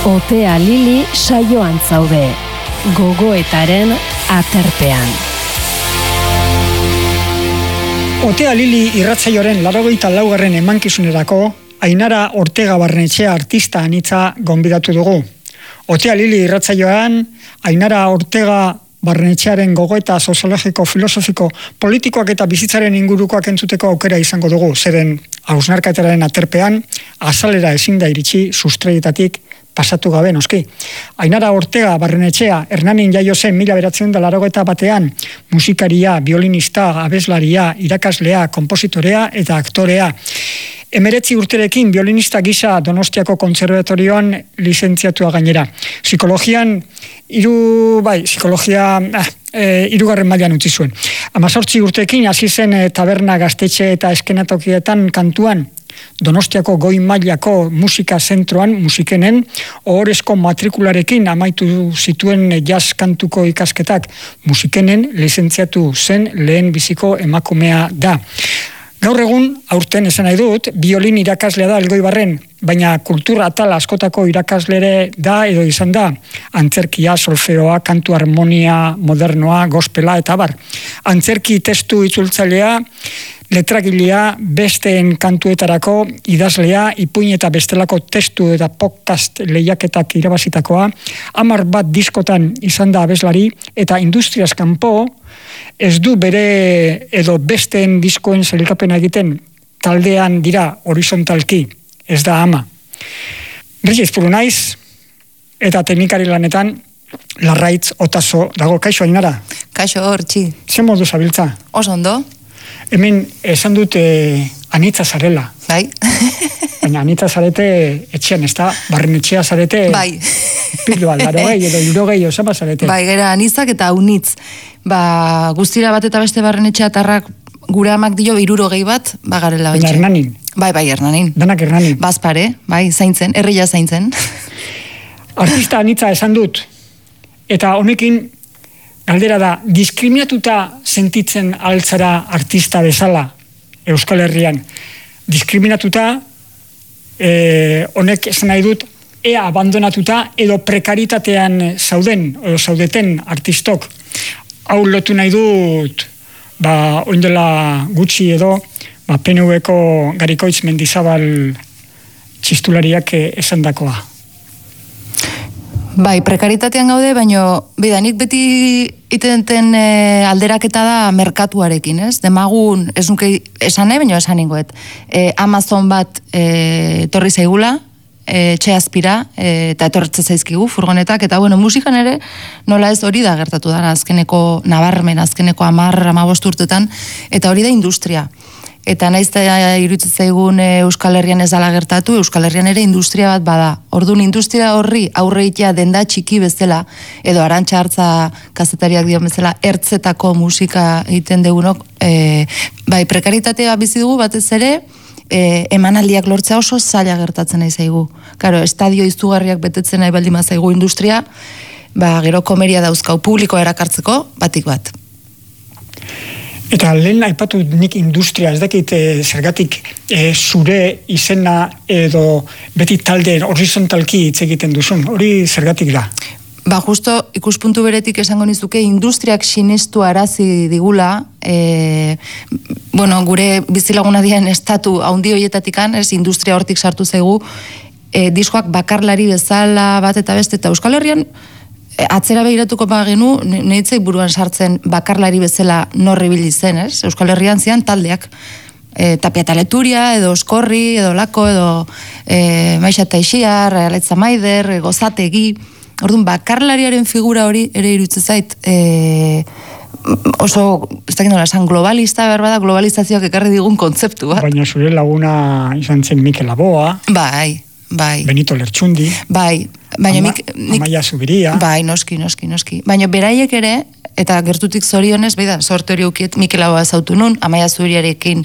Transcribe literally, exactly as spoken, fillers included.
Otea Lili saioan zaude, gogoetaren aterpean. Otea Lili irratsaioaren laurogeita laugarren emankizunerako Ainara Ortega Barrenetxea artista anitza gonbidatu dugu. Otea Lili irratsaioan Ainara Ortega Barrenetxearen gogoeta soziologiko, filosofiko, politikoak eta bizitzaren ingurukoak entzuteko aukera izango dugu, zeren hausnarketaren aterpean azalera ezin da iritsi sustraietatik pasatu gabe noski. Ainara Ortega Barrenetxea Hernanin jaio zen mila bederatziehun eta laurogeita batean, musikaria, violinista, abeslaria, irakaslea, konpositorea eta aktorea. Emeretzi urterekin violinista gisa Donostiako Kontserbatorioan lizentziatua gainera. Psikologian, iru, bai, psikologia, ah, e, irugarren mailan utzi zuen. Hamazortzi urteekin hasi zen e, taberna, gaztetxe eta eskenatokietan kantuan, Donostiako goi mailako musika zentroan, musikenen, ohorezko matrikularekin amaitu zituen jazz kantuko ikasketak. Musikenen lizentziatu zen lehen biziko emakumea da. Gaur egun, aurten esan nahi dut, biolin irakaslea da Elgoibarren, baina kultura atal askotako irakaslere da edo izan da. Antzerkia, solfeoa, kantu harmonia modernoa, gospela eta bar. Antzerki testu itzultzailea, letragilea, besteen kantuetarako idazlea, ipuin eta bestelako testu eta podcast lehiaketak irabazitakoa, hamar bat diskotan izan da abeslari eta industriaz kanpo, ez du bere edo besteen diskoen sailkapena egiten, taldean dira horizontalki, ez da ama. Riz Puru naiz, eta teknikari lanetan, Larraitz Otazo dago. Kaixo, Ainara? Kaixo, hortzi. Zer modu zabiltza? Oso ondo. Hemen esan dut eh, anitza zarela. Bai. Baina anitza zarete etxean, ez da? Barrenetxea zarete... Bai. Pilu aldaro gehi, edo iruro gehi, osama zarete. Bai, gara anitzak eta unitz. Ba, guztira bat eta beste Barrenetxea tarrak gure amak dio iruro gehi bat, ba garela baina bentsa. Hernanin. Bai, bai, Hernanin. Danak Hernanin. Bazpare, bai, zaintzen, herria zaintzen. Artista anitza esan dut, eta honekin galdera da, diskriminatuta sentitzen altzara artista bezala Euskal Herrian. Diskriminatuta, eh, honek esan nahi dut, ea abandonatuta edo prekaritatean zauden, edo zaudeten artistok. Hau lotu nahi dut, ba, oindela gutxi edo, ba, P N V-ko Garikoitz Mendizabal txistulariak esan dakoa. Bai, prekaritatean gaude, baina bidanik beti itenten e, alderaketa da merkatuarekin, ez? Demagun, ez nuke esan nahi, baina esan ningoet. E, Amazon bat e, torri zaigula, e, txe azpira, e, eta etorretze zaizkigu furgonetak, eta bueno, musikan ere, nola ez hori da gertatu da, azkeneko nabarmen, azkeneko amar, amabost urtetan, eta hori da industria. Eta naiz da iruditzen zaigun Euskal Herrian ez dala gertatu, Euskal Herrian ere industria bat bada. Orduan industria horri aurreitea denda txiki bezala, edo Arantxa Hartza kazetariak dio bezala, ertzetako musika egiten degunok, e, bai, prekaritatea bizi dugu batez ere, e, emanaldiak lortzea oso zaila gertatzen nahi zaigu. Karo, estadio izugarriak betetzen nahi baldin zaigu industria, ba, gero komeria dauzkau publikoa erakartzeko, batik bat. Eta lehen aipatu nik industria, ez dakit e, zergatik e, zure izena edo beti talde horizontalki hitz egiten duzun, hori zergatik da? Ba, justo ikuspuntu beretik esango nizuke, industriak sinestu arazi digula, e, bueno, gure bizilaguna dien estatu haundi hoietatikan, ez industria hortik sartu zaigu, e, diskoak bakarlari bezala bat eta beste, eta Euskal Herrian, atzera behiratuko bagenu, neitzei buruan sartzen bakarlari bezala norri bili zen, ez? Euskal Herrian zian taldeak. E, Tapia eta Leturia, edo Oskorri, edo Lako, edo e, Maixa eta Ixiar, Aletza Maider, e, Gozategi. Orduan, bakarlariaren figura hori ere iruditzen zait, e, oso, ez dakit nola esan, globalista, berbada, globalizazioak ekarri digun kontzeptu bat. Baina zure laguna izan zen Mikel Aboa. Bai, bai. Benito Lertxundi. Bai, baina Ama, mik, nik, Amaia Zubiria. Bai, noski, noski, noski. Baina beraiek ere, eta gertutik zorionez, bai da, sorte hori ukiet Mikel Aboa zautu nun, Amaia Zubiriarekin